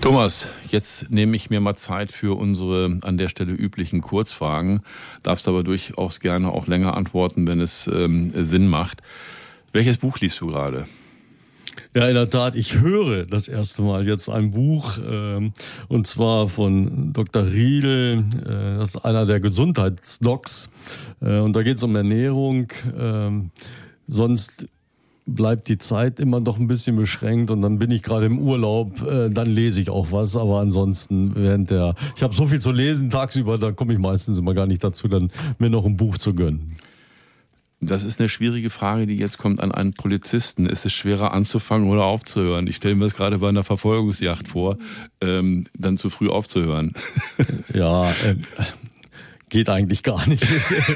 Thomas, jetzt nehme ich mir mal Zeit für unsere an der Stelle üblichen Kurzfragen. Darfst aber durchaus gerne auch länger antworten, wenn es Sinn macht. Welches Buch liest du gerade? Ja, in der Tat, ich höre das erste Mal jetzt ein Buch, und zwar von Dr. Riedel, das ist einer der Gesundheitsdocs, und da geht es um Ernährung, sonst bleibt die Zeit immer doch ein bisschen beschränkt und dann bin ich gerade im Urlaub, dann lese ich auch was, aber ansonsten ich habe so viel zu lesen tagsüber, da komme ich meistens immer gar nicht dazu, dann mir noch ein Buch zu gönnen. Das ist eine schwierige Frage, die jetzt kommt an einen Polizisten. Ist es schwerer anzufangen oder aufzuhören? Ich stelle mir das gerade bei einer Verfolgungsjagd vor, dann zu früh aufzuhören. Ja, geht eigentlich gar nicht.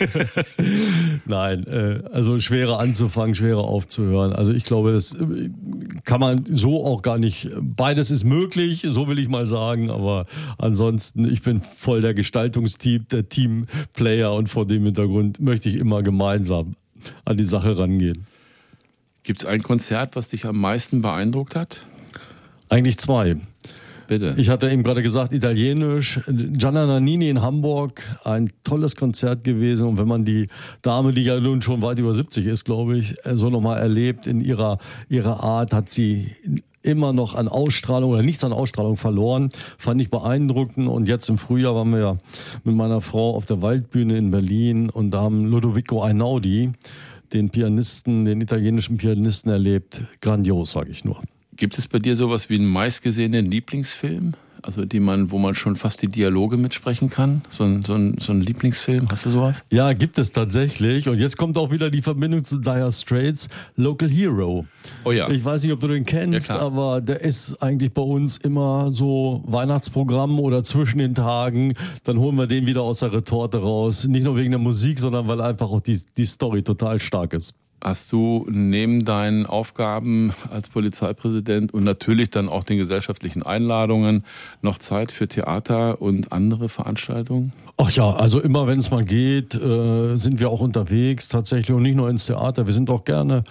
Nein, also schwerer anzufangen, schwerer aufzuhören. Also ich glaube, das kann man so auch gar nicht. Beides ist möglich, so will ich mal sagen. Aber ansonsten, ich bin voll der Gestaltungstyp, der Teamplayer und vor dem Hintergrund möchte ich immer gemeinsam an die Sache rangehen. Gibt es ein Konzert, was dich am meisten beeindruckt hat? Eigentlich zwei. Bitte. Ich hatte eben gerade gesagt, Italienisch. Gianna Nannini in Hamburg, ein tolles Konzert gewesen. Und wenn man die Dame, die ja nun schon weit über 70 ist, glaube ich, so nochmal erlebt in ihrer Art, hat sie immer noch an Ausstrahlung oder nichts an Ausstrahlung verloren. Fand ich beeindruckend. Und jetzt im Frühjahr waren wir ja mit meiner Frau auf der Waldbühne in Berlin und da haben Ludovico Einaudi, den italienischen Pianisten erlebt. Grandios, sage ich nur. Gibt es bei dir sowas wie einen meistgesehenen Lieblingsfilm? Also wo man schon fast die Dialoge mitsprechen kann? So ein Lieblingsfilm, hast du sowas? Ja, gibt es tatsächlich. Und jetzt kommt auch wieder die Verbindung zu Dire Straits, Local Hero. Oh ja. Ich weiß nicht, ob du den kennst, ja, aber der ist eigentlich bei uns immer so Weihnachtsprogramm oder zwischen den Tagen. Dann holen wir den wieder aus der Retorte raus. Nicht nur wegen der Musik, sondern weil einfach auch die Story total stark ist. Hast du neben deinen Aufgaben als Polizeipräsident und natürlich dann auch den gesellschaftlichen Einladungen noch Zeit für Theater und andere Veranstaltungen? Ach ja, also immer wenn es mal geht, sind wir auch unterwegs tatsächlich und nicht nur ins Theater. Wir sind auch gerne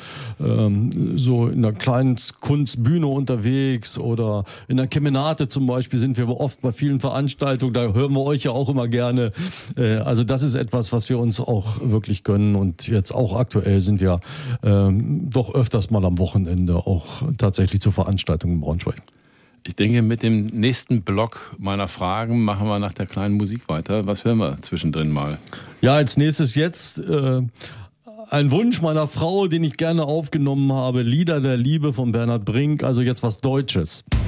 so in einer kleinen Kunstbühne unterwegs oder in der Kemenate zum Beispiel sind wir oft bei vielen Veranstaltungen. Da hören wir euch ja auch immer gerne. Also das ist etwas, was wir uns auch wirklich gönnen und jetzt auch aktuell sind wir doch öfters mal am Wochenende auch tatsächlich zu Veranstaltungen in Braunschweig. Ich denke, mit dem nächsten Block meiner Fragen machen wir nach der kleinen Musik weiter. Was hören wir zwischendrin mal? Ja, als nächstes jetzt ein Wunsch meiner Frau, den ich gerne aufgenommen habe. Lieder der Liebe von Bernhard Brink, also jetzt was Deutsches.